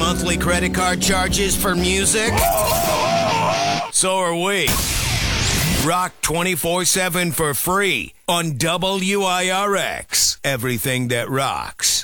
monthly credit card charges for music? So are we. Rock 24/7 for free on WIRX. Everything that rocks.